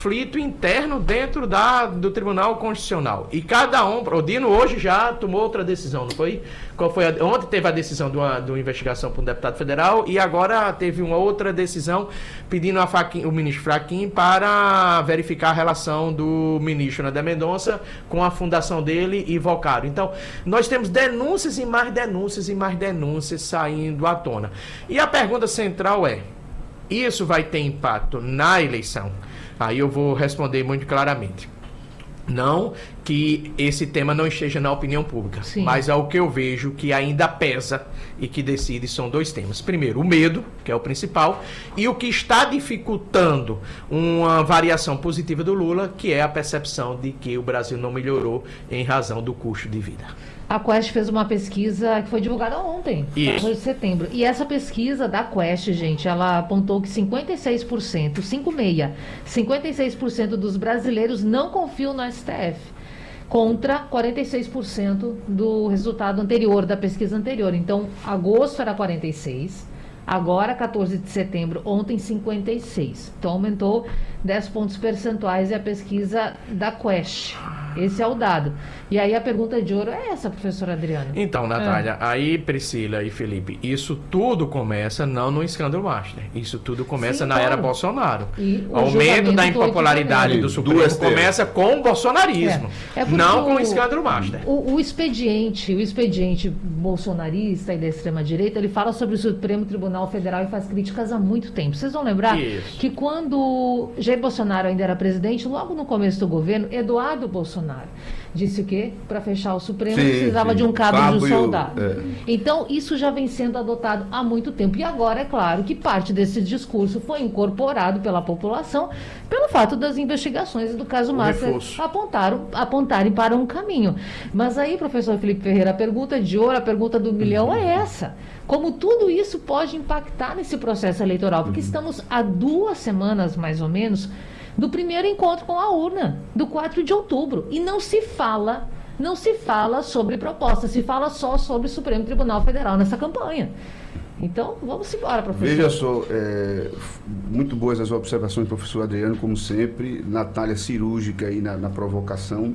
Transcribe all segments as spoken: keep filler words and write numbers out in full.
conflito interno dentro da, do Tribunal Constitucional. E cada um, o Dino hoje já tomou outra decisão, não foi? Qual foi a, ontem teve a decisão de uma, de uma investigação para um deputado federal e agora teve uma outra decisão pedindo a Fachin, o ministro Fachin para verificar a relação do ministro André Mendonça com a fundação dele e Vocário. Então, nós temos denúncias e mais denúncias e mais denúncias saindo à tona. E a pergunta central é, isso vai ter impacto na eleição? Aí eu vou responder muito claramente. Não que esse tema não esteja na opinião pública, Sim. mas ao que eu vejo que ainda pesa e que decide são dois temas. Primeiro, o medo, que é o principal, e o que está dificultando uma variação positiva do Lula, que é a percepção de que o Brasil não melhorou em razão do custo de vida. A Quest fez uma pesquisa que foi divulgada ontem, de setembro. E essa pesquisa da Quest, gente, ela apontou que cinquenta e seis por cento, cinco vírgula seis por cento, cinquenta e seis por cento dos brasileiros não confiam no S T F, contra quarenta e seis por cento do resultado anterior, da pesquisa anterior. Então, agosto era quarenta e seis por cento, agora, quatorze de setembro, ontem cinquenta e seis por cento. Então, aumentou dez pontos percentuais e a pesquisa da Quest. Esse é o dado. E aí a pergunta de ouro é essa, professora Adriana. Então, Natália, é. aí Priscila e Felipe, isso tudo começa não no escândalo Master. Isso tudo começa Sim, na claro. era Bolsonaro. O aumento da impopularidade do, do Supremo do começa com o bolsonarismo, é. É não com o escândalo Master. O, o expediente, o expediente bolsonarista e da extrema-direita, ele fala sobre o Supremo Tribunal Federal e faz críticas há muito tempo. Vocês vão lembrar isso. que quando Jair Bolsonaro ainda era presidente, logo no começo do governo, Eduardo Bolsonaro disse o quê? Para fechar o Supremo sim, precisava sim. de um cabo, cabo de um soldado. É. Então, isso já vem sendo adotado há muito tempo. E agora, é claro, que parte desse discurso foi incorporado pela população pelo fato das investigações do caso Master apontaram, apontarem para um caminho. Mas aí, professor Felipe Ferreira, a pergunta de ouro, a pergunta do milhão uhum. é essa. Como tudo isso pode impactar nesse processo eleitoral? Porque uhum. estamos há duas semanas, mais ou menos, do primeiro encontro com a urna, do quatro de outubro. E não se fala, não se fala sobre proposta, se fala só sobre o Supremo Tribunal Federal nessa campanha. Então, vamos embora, professor. Veja só, é, muito boas as observações do professor Adriano, como sempre, Natália cirúrgica aí na, na provocação.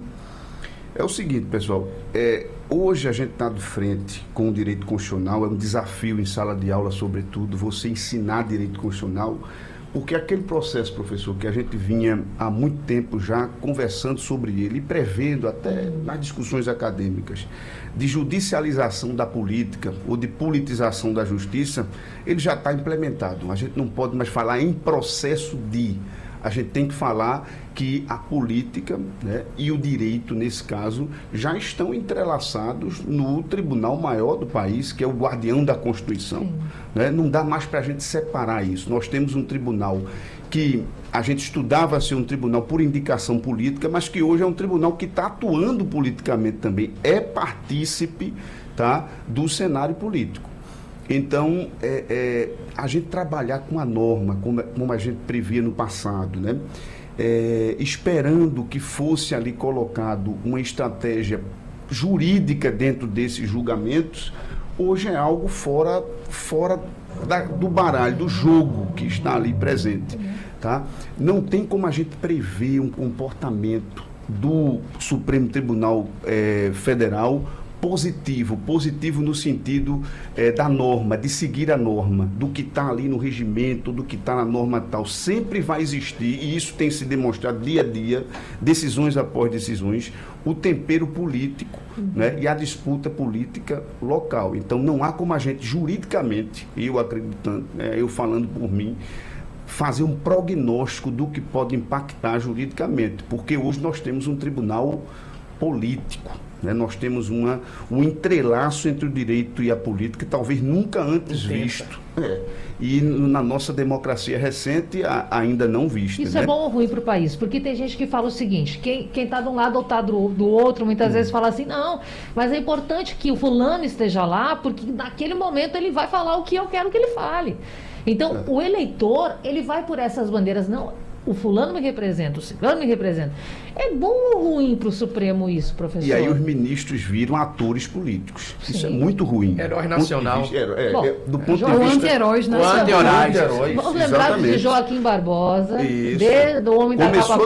É o seguinte, pessoal, é, hoje a gente está de frente com o direito constitucional, é um desafio em sala de aula, sobretudo, você ensinar direito constitucional, porque aquele processo, professor, que a gente vinha há muito tempo já conversando sobre ele e prevendo até nas discussões acadêmicas de judicialização da política ou de politização da justiça, ele já está implementado. A gente não pode mais falar em processo de... A gente tem que falar que a política, né, e o direito, nesse caso, já estão entrelaçados no Tribunal Maior do país, que é o guardião da Constituição. Né? Não dá mais para a gente separar isso. Nós temos um tribunal que a gente estudava ser um tribunal por indicação política, mas que hoje é um tribunal que está atuando politicamente também, é partícipe, tá, do cenário político. Então, é, é, a gente trabalhar com a norma, como, como a gente previa no passado, né? É, esperando que fosse ali colocado uma estratégia jurídica dentro desses julgamentos, hoje é algo fora, fora da, do baralho, do jogo que está ali presente. Tá? Não tem como a gente prever um comportamento do Supremo Tribunal é, Federal positivo, positivo no sentido eh, da norma, de seguir a norma, do que está ali no regimento, do que está na norma tal, sempre vai existir, e isso tem se demonstrado dia a dia, decisões após decisões, o tempero político, uhum. né, e a disputa política local. Então não há como a gente juridicamente, eu acreditando, né, eu falando por mim, fazer um prognóstico do que pode impactar juridicamente, porque hoje nós temos um tribunal político. Né? Nós temos uma, um entrelaço entre o direito e a política, talvez nunca antes Entenda. visto. É. E na nossa democracia recente, a, ainda não visto. Isso né? é bom ou ruim para o país? Porque tem gente que fala o seguinte, quem está de um lado ou está do, do outro, muitas hum. vezes fala assim, não, mas é importante que o fulano esteja lá, porque naquele momento ele vai falar o que eu quero que ele fale. Então, é. o eleitor, ele vai por essas bandeiras, não... o fulano me representa, o ciclano me representa. É bom ou ruim para o Supremo isso, professor? E aí os ministros viram atores políticos. Sim. Isso é muito ruim. Herói nacional. Vista, é, é, Bom, é, do ponto jo- de vista... anti-heróis nacionais. Vamos lembrar de Joaquim Barbosa, Isso. de, do homem da Começou capa